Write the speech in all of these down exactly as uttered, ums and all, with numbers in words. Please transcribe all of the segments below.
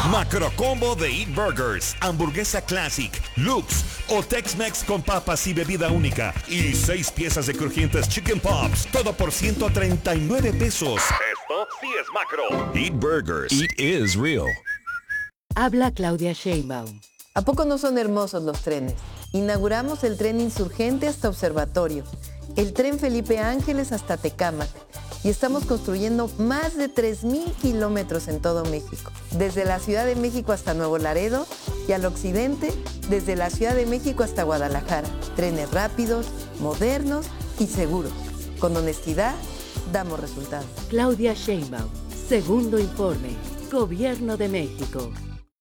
Macro Combo de Eat Burgers, hamburguesa Classic, Lux o Tex-Mex con papas y bebida única. Y seis piezas de crujientes Chicken Pops, todo por ciento treinta y nueve pesos. Esto sí es Macro. Eat Burgers. Eat is real. Habla Claudia Sheinbaum. ¿A poco no son hermosos los trenes? Inauguramos el tren Insurgente hasta Observatorio, el tren Felipe Ángeles hasta Tecámac, y estamos construyendo más de tres mil kilómetros en todo México, desde la Ciudad de México hasta Nuevo Laredo y al occidente, desde la Ciudad de México hasta Guadalajara. Trenes rápidos, modernos y seguros. Con honestidad, damos resultados. Claudia Sheinbaum, segundo informe, Gobierno de México.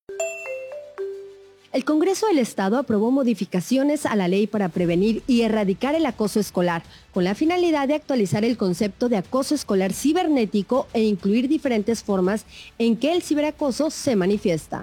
El Congreso del Estado aprobó modificaciones a la ley para prevenir y erradicar el acoso escolar, con la finalidad de actualizar el concepto de acoso escolar cibernético e incluir diferentes formas en que el ciberacoso se manifiesta.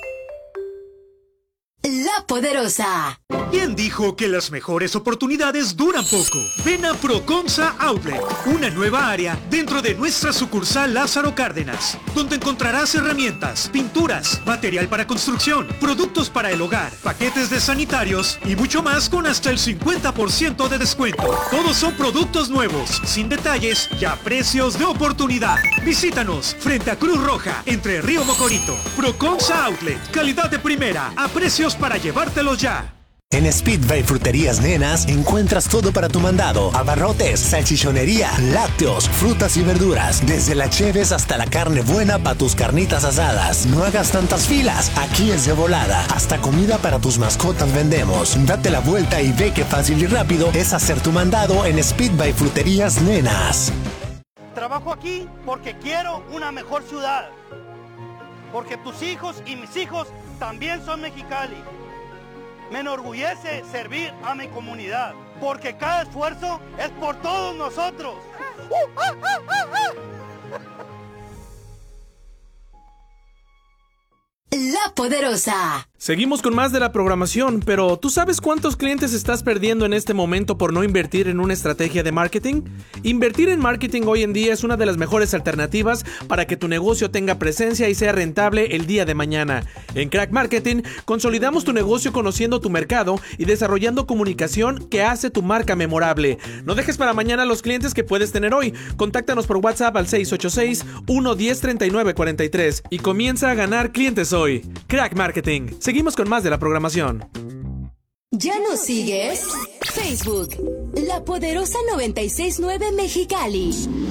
La Poderosa. ¿Quién dijo que las mejores oportunidades duran poco? Ven a Proconsa Outlet, una nueva área dentro de nuestra sucursal Lázaro Cárdenas, donde encontrarás herramientas, pinturas, material para construcción, productos para el hogar, paquetes de sanitarios y mucho más con hasta el cincuenta por ciento de descuento. Todos son productos nuevos, sin detalles y a precios de oportunidad. Visítanos frente a Cruz Roja, entre Río Mocorito. Proconsa Outlet, calidad de primera, a precios para llevártelos ya. En Speedway Fruterías Nenas encuentras todo para tu mandado: abarrotes, salchichonería, lácteos, frutas y verduras, desde la cheves hasta la carne buena para tus carnitas asadas. No hagas tantas filas, aquí es de volada. Hasta comida para tus mascotas vendemos. Date la vuelta y ve qué fácil y rápido es hacer tu mandado en Speedway Fruterías Nenas. Trabajo aquí porque quiero una mejor ciudad, porque tus hijos y mis hijos también son Mexicali. Me enorgullece servir a mi comunidad, porque cada esfuerzo es por todos nosotros. La Poderosa. Seguimos con más de la programación, pero ¿tú sabes cuántos clientes estás perdiendo en este momento por no invertir en una estrategia de marketing? Invertir en marketing hoy en día es una de las mejores alternativas para que tu negocio tenga presencia y sea rentable el día de mañana. En Crack Marketing consolidamos tu negocio conociendo tu mercado y desarrollando comunicación que hace tu marca memorable. No dejes para mañana los clientes que puedes tener hoy. Contáctanos por WhatsApp al seis ocho seis, uno uno cero, tres nueve cuatro tres y comienza a ganar clientes hoy. Crack Marketing. Seguimos con más de la programación. ¿Ya nos sigues? Facebook, La Poderosa noventa y seis punto nueve Mexicali.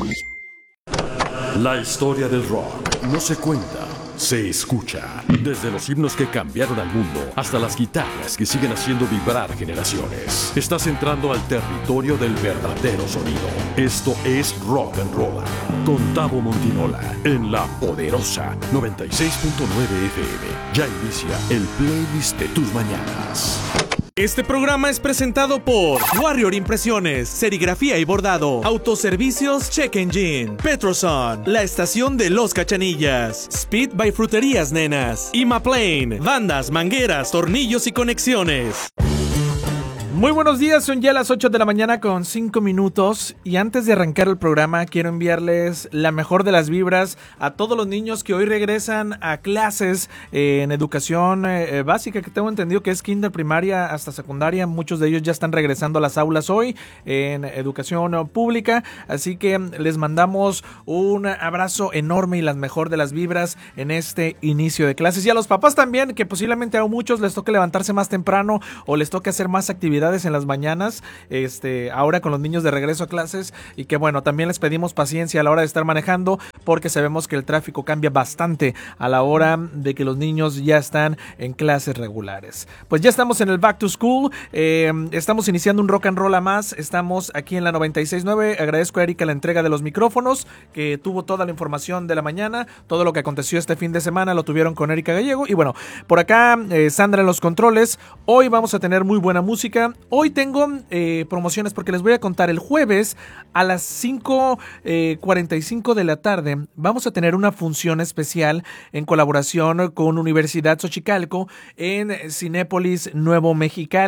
La historia del rock no se cuenta, se escucha. Desde los himnos que cambiaron al mundo hasta las guitarras que siguen haciendo vibrar generaciones. Estás entrando al territorio del verdadero sonido. Esto es Rock and Roll con Tavo Montinola en La Poderosa noventa y seis punto nueve F M. Ya inicia el playlist de tus mañanas. Este programa es presentado por Warrior Impresiones, Serigrafía y Bordado, Autoservicios Check Engine, Petroson, La Estación de los Cachanillas, Speed by Fruterías Nenas, Imaplane, bandas, mangueras, tornillos y conexiones. Muy buenos días, son ya las ocho de la mañana con cinco minutos y antes de arrancar el programa quiero enviarles la mejor de las vibras a todos los niños que hoy regresan a clases eh, en educación eh, básica, que tengo entendido que es kinder, primaria hasta secundaria. Muchos de ellos ya están regresando a las aulas hoy en educación pública, así que les mandamos un abrazo enorme y las mejor de las vibras en este inicio de clases, y a los papás también, que posiblemente a muchos les toque levantarse más temprano o les toque hacer más actividades en las mañanas, este, ahora con los niños de regreso a clases, y que bueno, también les pedimos paciencia a la hora de estar manejando, porque sabemos que el tráfico cambia bastante a la hora de que los niños ya están en clases regulares. Pues ya estamos en el Back to School, eh, estamos iniciando un rock and roll a más, estamos aquí en la noventa y seis punto nueve, agradezco a Erika la entrega de los micrófonos, que tuvo toda la información de la mañana, todo lo que aconteció este fin de semana lo tuvieron con Erika Gallego, y bueno, por acá eh, Sandra en los controles. Hoy vamos a tener muy buena música. Hoy tengo eh, promociones porque les voy a contar. El jueves a las cinco cuarenta y cinco de la tarde vamos a tener una función especial en colaboración con Universidad Xochicalco en Cinépolis Nuevo Mexicali.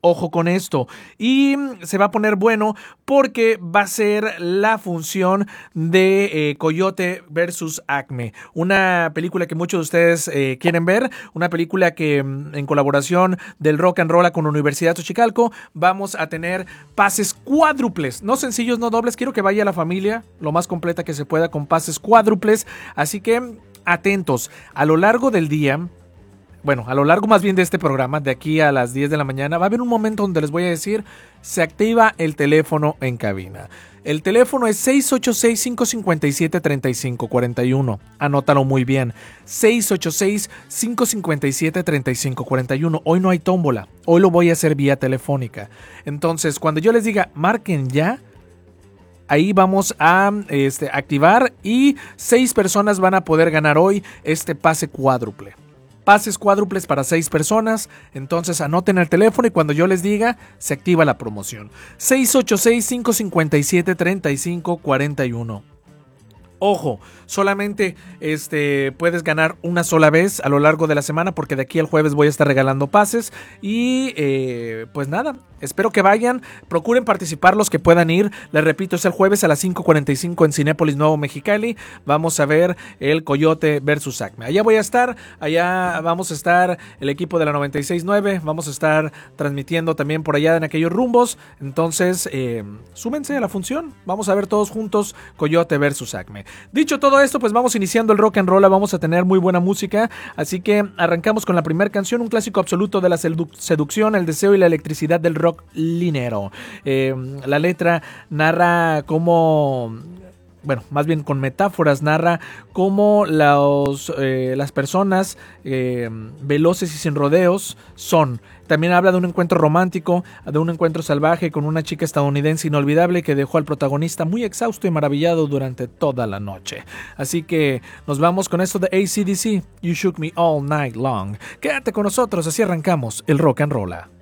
Ojo con esto. Y se va a poner bueno porque va a ser la función de eh, Coyote versus Acme. Una película que muchos de ustedes eh, quieren ver. Una película que en colaboración del Rock and Roll con Universidad Xochicalco vamos a tener pases cuádruples. No sencillos, no dobles. Quiero que vaya la familia lo más completa que se pueda con pases cuádruples. Así que atentos. A lo largo del día... Bueno, a lo largo más bien de este programa, de aquí a las diez de la mañana, va a haber un momento donde les voy a decir, se activa el teléfono en cabina. El teléfono es seis ocho seis, cinco cinco siete, tres cinco cuatro uno. Anótalo muy bien. seis ocho seis, cinco cinco siete, tres cinco cuatro uno. Hoy no hay tómbola. Hoy lo voy a hacer vía telefónica. Entonces, cuando yo les diga, marquen ya, ahí vamos a este, activar y seis personas van a poder ganar hoy este pase cuádruple. Pases cuádruples para seis personas, entonces anoten el teléfono y cuando yo les diga, se activa la promoción. seis ocho seis, cinco cinco siete, tres cinco cuatro uno. Ojo, solamente este, puedes ganar una sola vez a lo largo de la semana porque de aquí al jueves voy a estar regalando pases y eh, pues nada, espero que vayan, procuren participar los que puedan ir, les repito, es el jueves a las cinco cuarenta y cinco en Cinépolis Nuevo Mexicali, vamos a ver el Coyote versus Acme, allá voy a estar, allá vamos a estar el equipo de la noventa y seis nueve, vamos a estar transmitiendo también por allá en aquellos rumbos, entonces eh, súmense a la función, vamos a ver todos juntos Coyote versus Acme. Dicho todo esto, pues vamos iniciando el rock and roll, vamos a tener muy buena música, así que arrancamos con la primera canción, un clásico absoluto de la sedu- seducción, el deseo y la electricidad del rock linero. Eh, la letra narra cómo... Bueno, más bien con metáforas, narra cómo los, eh, las personas eh, veloces y sin rodeos son. También habla de un encuentro romántico, de un encuentro salvaje con una chica estadounidense inolvidable que dejó al protagonista muy exhausto y maravillado durante toda la noche. Así que nos vamos con esto de A C D C, You Shook Me All Night Long. Quédate con nosotros, así arrancamos el rock and roll.